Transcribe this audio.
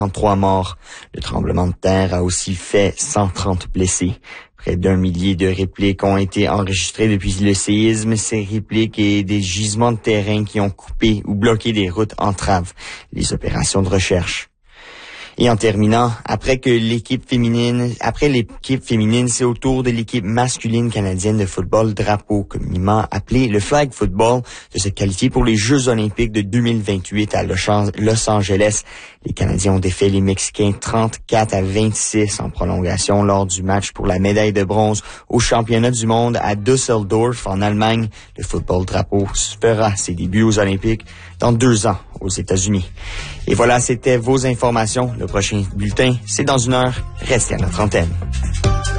33 morts. Le tremblement de terre a aussi fait 130 blessés. Près d'1 millier de répliques ont été enregistrées depuis le séisme. Ces répliques et des gisements de terrain qui ont coupé ou bloqué des routes entravent les opérations de recherche. Et en terminant, après l'équipe féminine, c'est au tour de l'équipe masculine canadienne de football drapeau, communément appelée le flag football, de se qualifier pour les Jeux olympiques de 2028 à Los Angeles. Les Canadiens ont défait les Mexicains 34-26 en prolongation lors du match pour la médaille de bronze au championnat du monde à Düsseldorf en Allemagne. Le football drapeau fera ses débuts aux Olympiques dans 2 ans aux États-Unis. Et voilà, c'était vos informations. Le prochain bulletin, c'est dans 1 heure. Restez à notre antenne.